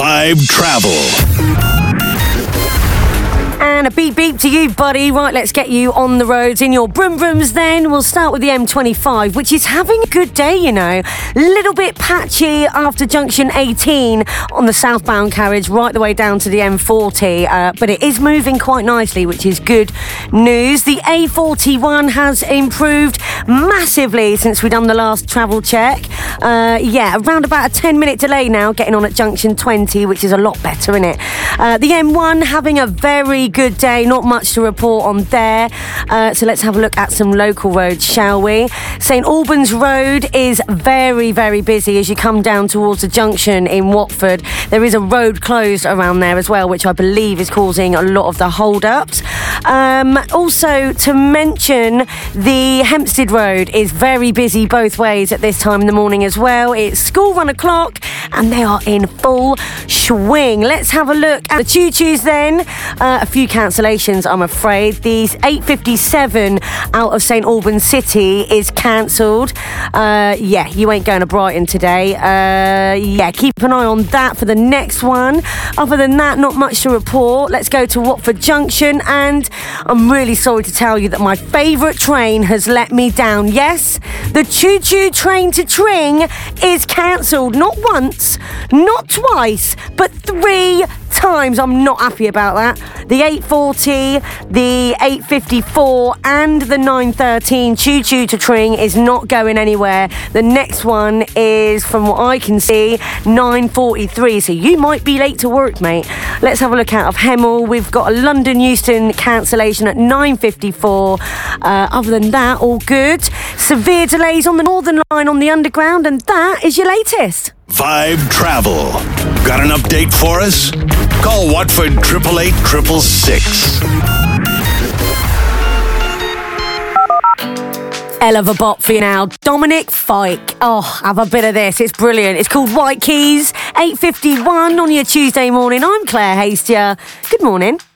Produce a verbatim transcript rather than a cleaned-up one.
Vibe Travel. And a beep beep to you, buddy. Right, let's get you on the roads in your brum brums then. We'll start with the M twenty-five, which is having a good day, you know. Little bit patchy after junction eighteen on the southbound carriage right the way down to the M forty. Uh, but it is moving quite nicely, which is good news. The A forty-one has improved massively since we've done the last travel check. Uh, yeah, around about a ten minute delay now getting on at junction twenty, which is a lot better, isn't it? Uh, the M one having a very good day, not much to report on there. Uh, so let's have a look at some local roads, shall we? Saint Albans Road is very, very busy as you come down towards the junction in Watford. There is a road closed around there as well, which I believe is causing a lot of the hold-ups. Um, also, to mention, the Hempstead Road is very busy both ways at this time in the morning as well. It's school run o'clock and they are in full swing. Let's have a look at the choo-choos then. Uh, a few cancellations, I'm afraid. The eight fifty-seven out of Saint Albans City is cancelled. Uh, yeah, you ain't going to Brighton today. Uh, yeah, keep an eye on that for the next one. Other than that, not much to report. Let's go to Watford Junction, and I'm really sorry to tell you that my favourite train has let me down. Yes, the choo-choo train to Tring is cancelled. Not once, not twice, but three times. I'm not happy about that. The eight forty, the eight fifty-four and the nine thirteen choo-choo to Tring is not going anywhere. The next one is, from what I can see, nine forty-three, so you might be late to work, mate. Let's have a look out of Hemel. We've got a London Euston cancellation at nine fifty-four. Uh, other than that, all good. Severe delays on the Northern Line on the Underground, and that is your latest. Vibe Travel. Got an update for us? Call Watford eight eight eight, six six six. Hell of a bop for you now. Dominic Fike. Oh, have a bit of this. It's brilliant. It's called White Keys. eight fifty-one on your Tuesday morning. I'm Claire Hastier. Good morning.